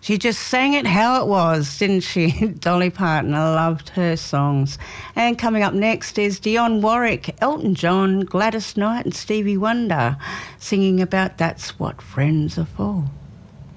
She just sang it how it was, didn't she? Dolly Parton, I loved her songs. And coming up next is Dionne Warwick, Elton John, Gladys Knight and Stevie Wonder singing about That's What Friends Are For.